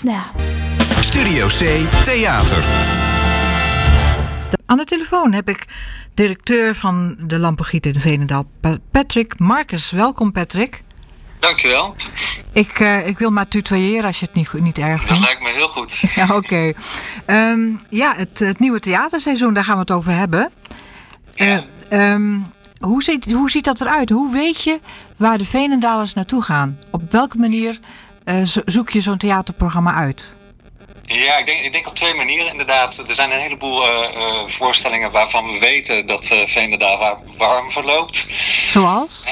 Snap. Studio C Theater. Aan de telefoon heb ik directeur van de Lampengieter in Veenendaal, Patrick Marcus. Welkom, Patrick. Dankjewel. Ik wil maar tutoyeren als je het niet erg vindt. Dat lijkt me heel goed. Ja, oké. Het nieuwe theaterseizoen, daar gaan we het over hebben. Ja. Hoe ziet dat eruit? Hoe weet je waar de Veenendalers naartoe gaan? Op welke manier zoek je zo'n theaterprogramma uit? Ja, ik denk op twee manieren inderdaad. Er zijn een heleboel voorstellingen waarvan we weten dat Veenendaal warm verloopt. Zoals?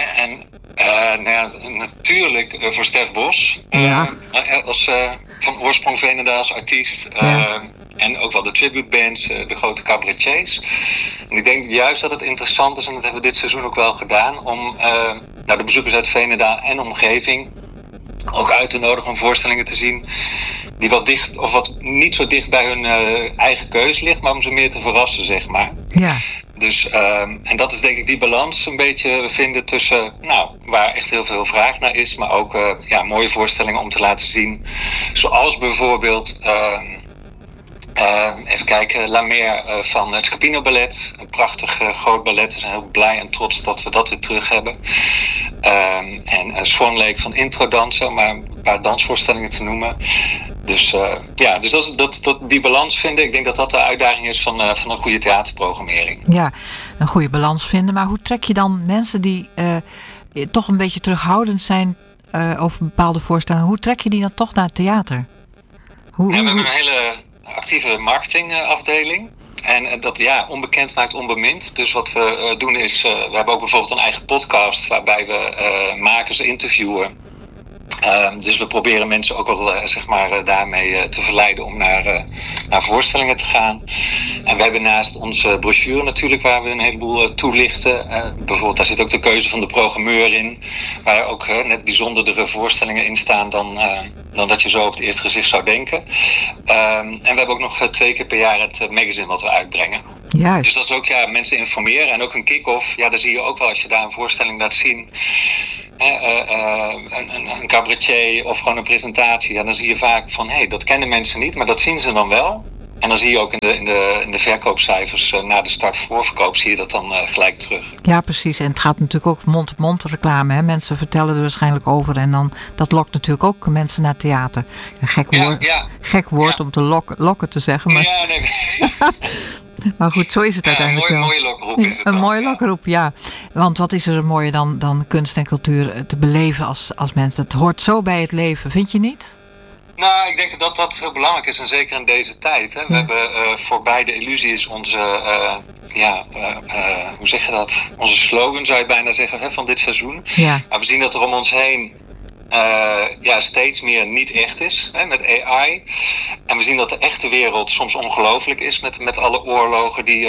Natuurlijk voor Stef Bos. Als van oorsprong Veenendaals artiest. En ook wel de tributebands, de grote cabaretiers. En ik denk juist dat het interessant is, en dat hebben we dit seizoen ook wel gedaan, om de bezoekers uit Veenendaal en omgeving ook uit te nodigen om voorstellingen te zien die wat dicht of wat niet zo dicht bij hun eigen keus ligt, maar om ze meer te verrassen, zeg maar. Ja. Dus, en dat is denk ik die balans een beetje vinden tussen, waar echt heel veel vraag naar is, maar ook mooie voorstellingen om te laten zien. Zoals bijvoorbeeld, even kijken, La Mer van het Scapino Ballet. Een prachtig groot ballet. We zijn heel blij en trots dat we dat weer terug hebben. En Swan Lake van Introdansen, om maar een paar dansvoorstellingen te noemen. Dus die balans vinden, ik denk dat dat de uitdaging is van een goede theaterprogrammering. Ja, een goede balans vinden. Maar hoe trek je dan mensen die toch een beetje terughoudend zijn over bepaalde voorstellingen, hoe trek je die dan toch naar het theater? We hebben een hele actieve marketingafdeling. En dat onbekend maakt onbemind. Dus wat we doen is, we hebben ook bijvoorbeeld een eigen podcast waarbij we makers interviewen. Dus we proberen mensen ook wel daarmee te verleiden om naar voorstellingen te gaan. En we hebben naast onze brochure natuurlijk, waar we een heleboel toelichten. Bijvoorbeeld, daar zit ook de keuze van de programmeur in. Waar ook net bijzonderdere voorstellingen in staan dan dat je zo op het eerste gezicht zou denken. En we hebben ook nog 2 keer per jaar het magazine wat we uitbrengen. Juist. Dus dat is ook mensen informeren. En ook een kick-off. Ja, daar zie je ook wel als je daar een voorstelling laat zien. Een cabaretier of gewoon een presentatie. Ja, dan zie je vaak van, dat kennen mensen niet, maar dat zien ze dan wel. En dan zie je ook in de verkoopcijfers na de start voorverkoop zie je dat dan gelijk terug. Ja, precies. En het gaat natuurlijk ook mond-op-mond reclame. Hè? Mensen vertellen er waarschijnlijk over en dan dat lokt natuurlijk ook mensen naar theater. Een gek woord om te lokken te zeggen. Maar... Ja, nee. Maar goed, zo is het uiteindelijk wel. Een mooie lokroep is het Een mooie lokroep, ja. Want wat is er mooier dan kunst en cultuur te beleven als mensen? Het hoort zo bij het leven, vind je niet? Nou, ik denk dat dat heel belangrijk is en zeker in deze tijd. Hè. We hebben voorbij de illusie is onze, hoe zeg je dat? Onze slogan zou je bijna zeggen van dit seizoen. Ja. Maar we zien dat er om ons heen steeds meer niet echt is, met AI. En we zien dat de echte wereld soms ongelooflijk is met alle oorlogen die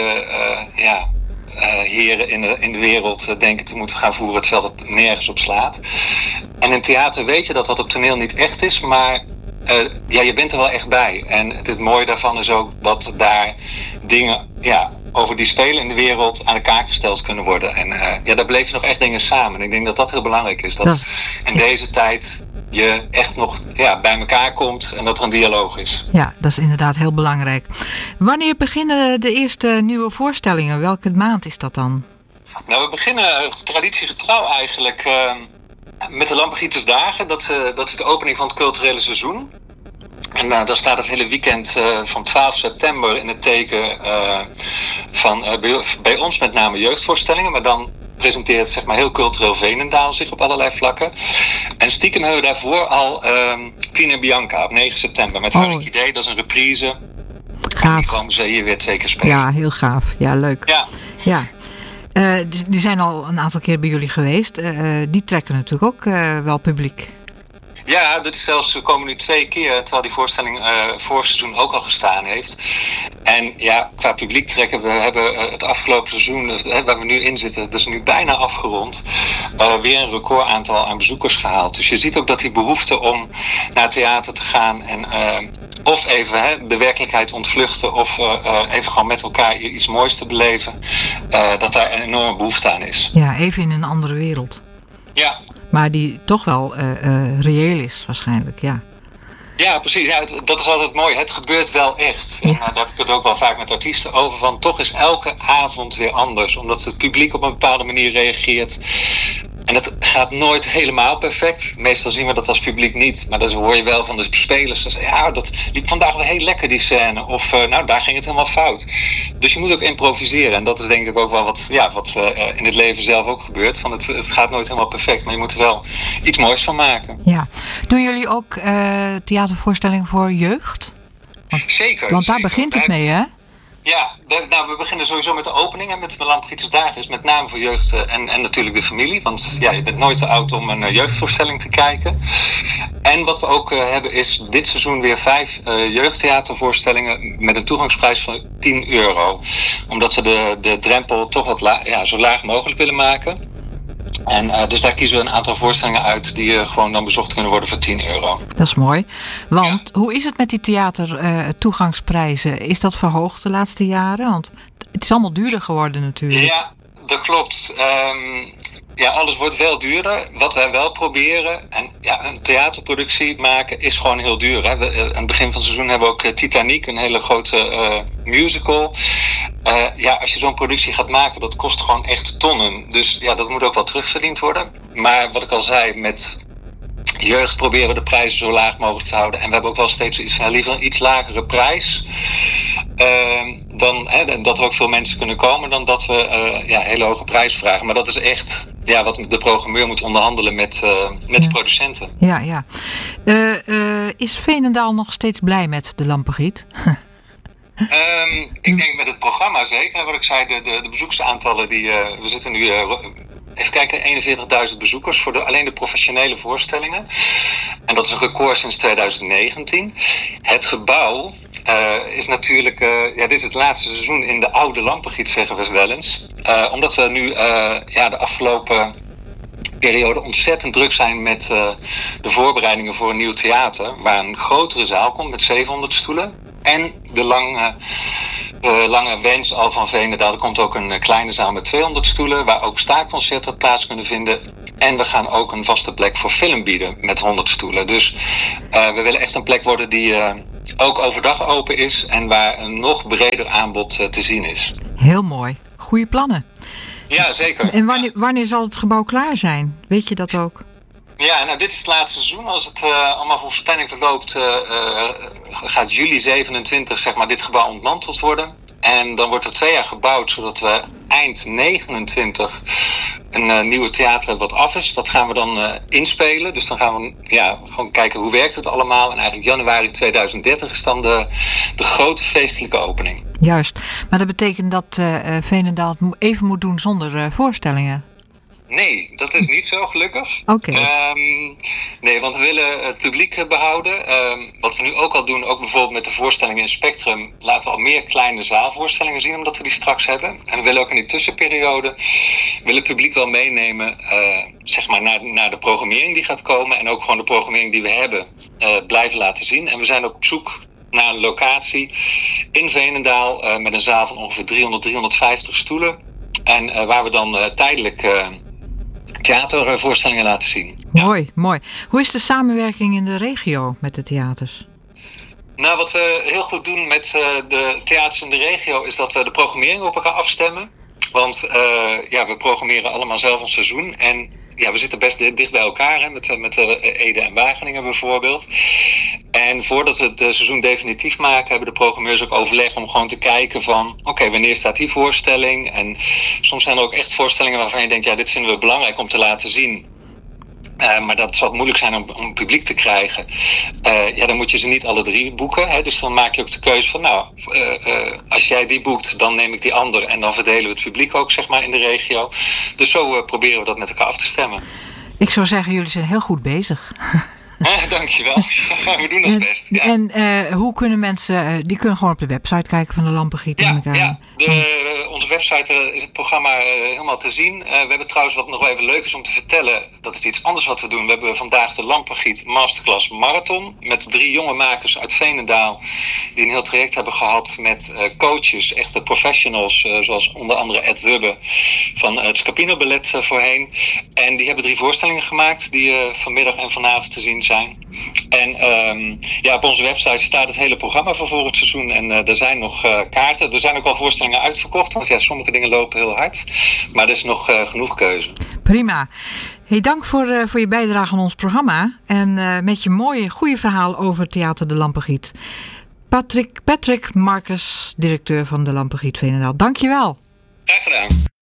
heren in de wereld denken te moeten gaan voeren, terwijl het nergens op slaat. En in theater weet je dat op toneel niet echt is, maar je bent er wel echt bij. En het mooie daarvan is ook dat daar dingen over die spelen in de wereld aan de kaak gesteld kunnen worden. En daar beleef je nog echt dingen samen. En ik denk dat dat heel belangrijk is. Dat in deze tijd je echt nog bij elkaar komt en dat er een dialoog is. Ja, dat is inderdaad heel belangrijk. Wanneer beginnen de eerste nieuwe voorstellingen? Welke maand is dat dan? Nou, we beginnen traditiegetrouw eigenlijk met de Lampengietersdagen. Dat is de opening van het culturele seizoen. En daar staat het hele weekend van 12 september in het teken van bij ons met name jeugdvoorstellingen. Maar dan presenteert heel cultureel Veenendaal zich op allerlei vlakken. En stiekem hebben we daarvoor al Pien en Bianca op 9 september met Harry Idee. Dat is een reprise. Gaaf. En die komen ze hier weer 2 keer spelen. Ja, heel gaaf. Ja, leuk. Ja. Die zijn al een aantal keer bij jullie geweest. Die trekken natuurlijk ook wel publiek. Ja, dat is zelfs, we komen nu 2 keer, terwijl die voorstelling vorig seizoen ook al gestaan heeft. En qua publiek trekken, we hebben het afgelopen seizoen, waar we nu in zitten, dat is nu bijna afgerond, weer een record aantal aan bezoekers gehaald. Dus je ziet ook dat die behoefte om naar het theater te gaan en of even de werkelijkheid ontvluchten of even gewoon met elkaar iets moois te beleven, dat daar een enorme behoefte aan is. Ja, even in een andere wereld. Ja. Maar die toch wel reëel is waarschijnlijk, ja. Ja, precies. Ja, dat is altijd mooi. Het gebeurt wel echt. En daar heb ik het ook wel vaak met artiesten over. Van toch is elke avond weer anders. Omdat het publiek op een bepaalde manier reageert. En het gaat nooit helemaal perfect. Meestal zien we dat als publiek niet. Maar dan hoor je wel van de spelers. Dat zeggen, ja, dat liep vandaag wel heel lekker, die scène. Of nou, daar ging het helemaal fout. Dus je moet ook improviseren. En dat is denk ik ook wel wat in het leven zelf ook gebeurt. Van het gaat nooit helemaal perfect. Maar je moet er wel iets moois van maken. Ja. Doen jullie ook theatervoorstellingen voor jeugd? Zeker. Want daar begint het mee, hè? Ja, we beginnen sowieso met de opening. En met de Lampregieters Dagen is met name voor jeugd en natuurlijk de familie. Want ja, je bent nooit te oud om een jeugdvoorstelling te kijken. En wat we ook hebben is dit seizoen weer 5 jeugdtheatervoorstellingen met een toegangsprijs van €10. Omdat we de drempel toch wat zo laag mogelijk willen maken. En dus daar kiezen we een aantal voorstellingen uit die gewoon dan bezocht kunnen worden voor €10. Dat is mooi. Want hoe is het met die theatertoegangsprijzen? Is dat verhoogd de laatste jaren? Want het is allemaal duurder geworden natuurlijk. Ja, dat klopt. Alles wordt wel duurder. Wat wij wel proberen, en ja, een theaterproductie maken is gewoon heel duur. Hè? Aan het begin van het seizoen hebben we ook Titanic, een hele grote musical. Als je zo'n productie gaat maken, dat kost gewoon echt tonnen. Dus ja, dat moet ook wel terugverdiend worden. Maar wat ik al zei, met jeugd proberen we de prijzen zo laag mogelijk te houden. En we hebben ook wel steeds iets van liever een iets lagere prijs. Dat er ook veel mensen kunnen komen dan dat we hele hoge prijs vragen. Maar dat is echt wat de programmeur moet onderhandelen met de producenten. Ja. Is Veenendaal nog steeds blij met de Lampregiet? Ik denk met het programma zeker. Wat ik zei, de bezoeksaantallen, we zitten nu... Even kijken, 41.000 bezoekers voor alleen de professionele voorstellingen. En dat is een record sinds 2019. Het gebouw is natuurlijk... dit is het laatste seizoen in de oude Lampregiet, zeggen we wel eens. Omdat we nu de afgelopen periode ontzettend druk zijn met de voorbereidingen voor een nieuw theater. Waar een grotere zaal komt met 700 stoelen. En de lange wens al van Veenendaal. Er komt ook een kleine zaal met 200 stoelen. Waar ook staakconcerten plaats kunnen vinden. En we gaan ook een vaste plek voor film bieden met 100 stoelen. Dus we willen echt een plek worden die ook overdag open is. En waar een nog breder aanbod te zien is. Heel mooi. Goeie plannen. Ja, zeker. En wanneer zal het gebouw klaar zijn? Weet je dat ook? Ja, nou dit is het laatste seizoen. Als het allemaal volgens planning verloopt, gaat juli 27 zeg maar dit gebouw ontmanteld worden. En dan wordt er 2 jaar gebouwd, zodat we eind 29 een nieuwe theater hebben wat af is. Dat gaan we dan inspelen. Dus dan gaan we gewoon kijken hoe werkt het allemaal. En eigenlijk januari 2030 is dan de grote feestelijke opening. Juist. Maar dat betekent dat Veenendaal het even moet doen zonder voorstellingen? Nee, dat is niet zo, gelukkig. Oké. Nee, want we willen het publiek behouden. Wat we nu ook al doen, ook bijvoorbeeld met de voorstellingen in Spectrum, laten we al meer kleine zaalvoorstellingen zien, omdat we die straks hebben. En we willen ook in die tussenperiode, het publiek wel meenemen, naar de programmering die gaat komen. En ook gewoon de programmering die we hebben, blijven laten zien. En we zijn ook op zoek naar een locatie in Veenendaal, met een zaal van ongeveer 350 stoelen. En waar we dan tijdelijk theatervoorstellingen laten zien. Mooi. Hoe is de samenwerking in de regio met de theaters? Nou, wat we heel goed doen met de theaters in de regio is dat we de programmering op elkaar afstemmen. Want we programmeren allemaal zelf ons seizoen. En we zitten best dicht bij elkaar, hè, met Ede en Wageningen bijvoorbeeld. En voordat we het seizoen definitief maken, hebben de programmeurs ook overleg om gewoon te kijken van, oké, wanneer staat die voorstelling? En soms zijn er ook echt voorstellingen waarvan je denkt, dit vinden we belangrijk om te laten zien. Maar dat zal moeilijk zijn om publiek te krijgen. Dan moet je ze niet alle 3 boeken. Hè? Dus dan maak je ook de keuze van, als jij die boekt, dan neem ik die ander. En dan verdelen we het publiek ook, zeg maar, in de regio. Dus zo proberen we dat met elkaar af te stemmen. Ik zou zeggen, jullie zijn heel goed bezig. Dankjewel. We doen ons best. Ja. En hoe kunnen mensen... die kunnen gewoon op de website kijken van de Lampregiet. Onze website is het programma helemaal te zien. We hebben trouwens, wat nog wel even leuk is om te vertellen, dat is iets anders wat we doen. We hebben vandaag de Lampregiet Masterclass Marathon met 3 jonge makers uit Veenendaal die een heel traject hebben gehad met coaches, echte professionals, zoals onder andere Ed Wubbe van het Scapino Ballet voorheen. En die hebben 3 voorstellingen gemaakt die vanmiddag en vanavond te zien zijn. En op onze website staat het hele programma voor volgend seizoen. En er zijn nog kaarten. Er zijn ook al voorstellingen uitverkocht. Want sommige dingen lopen heel hard. Maar er is nog genoeg keuze. Prima. Hey, dank voor je bijdrage aan ons programma. En met je mooie, goede verhaal over Theater de Lampengiet. Patrick Marcus, directeur van de Lampengiet Veenendaal. Dank je wel. Graag gedaan.